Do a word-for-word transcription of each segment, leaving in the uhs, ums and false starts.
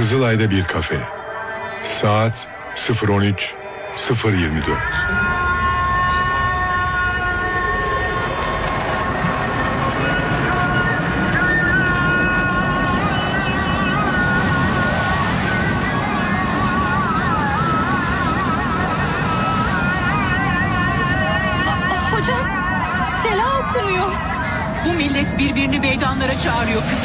Kızılay'da bir kafe. Saat sıfır on üç sıfır yirmi dört. Hocam, selam okunuyor. Bu millet birbirini meydanlara çağırıyor kızım.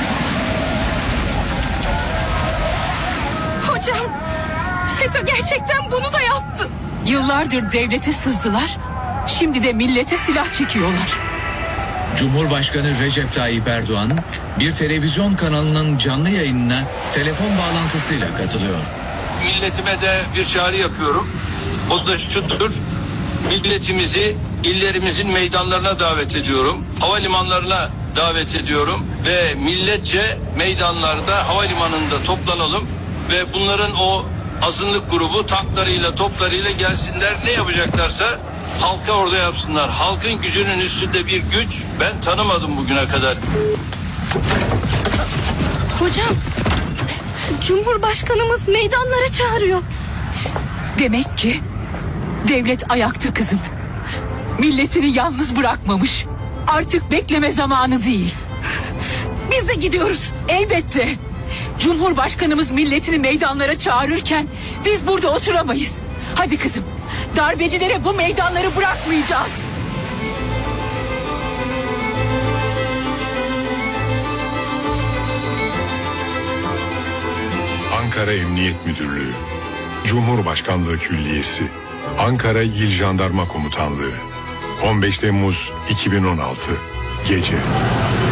Hocam, FETÖ gerçekten bunu da yaptı. Yıllardır devlete sızdılar. Şimdi de millete silah çekiyorlar. Cumhurbaşkanı Recep Tayyip Erdoğan bir televizyon kanalının canlı yayınına telefon bağlantısıyla katılıyor. Milletime de bir çağrı yapıyorum. O da şudur. Milletimizi illerimizin meydanlarına davet ediyorum. Havalimanlarına davet ediyorum. Ve milletçe meydanlarda, havalimanında toplanalım. Ve bunların o azınlık grubu tanklarıyla, toplarıyla gelsinler. Ne yapacaklarsa halka orada yapsınlar. Halkın gücünün üstünde bir güç ben tanımadım bugüne kadar. Hocam, Cumhurbaşkanımız meydanlara çağırıyor. Demek ki devlet ayakta kızım. Milletini yalnız bırakmamış. Artık bekleme zamanı değil. Biz de gidiyoruz. Elbette. Cumhurbaşkanımız milletini meydanlara çağırırken biz burada oturamayız. Hadi kızım. Darbecilere bu meydanları bırakmayacağız. Ankara Emniyet Müdürlüğü, Cumhurbaşkanlığı Külliyesi, Ankara İl Jandarma Komutanlığı, on beş Temmuz iki bin on altı Gece.